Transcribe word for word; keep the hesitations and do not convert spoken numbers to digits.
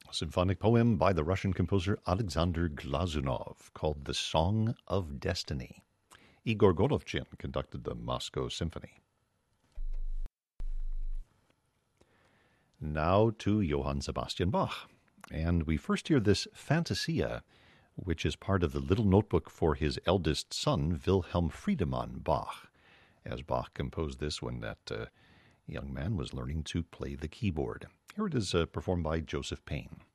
A symphonic poem by the Russian composer Alexander Glazunov called The Song of Destiny. Igor Golovchin conducted the Moscow Symphony. Now to Johann Sebastian Bach. And we first hear this Fantasia, which is part of the little notebook for his eldest son, Wilhelm Friedemann Bach, as Bach composed this when that uh, young man was learning to play the keyboard. Here it is uh, performed by Joseph Payne.